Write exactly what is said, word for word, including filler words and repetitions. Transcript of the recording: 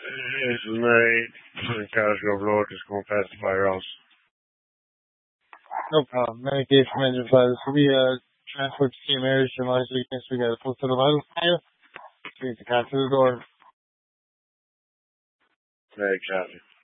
This is Nate. Casual Blood is going to pass the fire house. No problem. Many case manager files. So we uh, transferred to C M A's to my weakness. We got a full set of items here. Please to cancel the door. Very copy.